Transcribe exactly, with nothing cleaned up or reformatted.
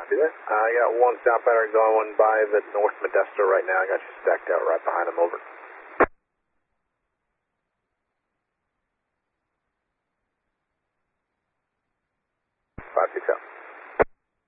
Copy that. I got one southbound going by the North Modesto right now. I got you stacked out right behind him. Over. five six out.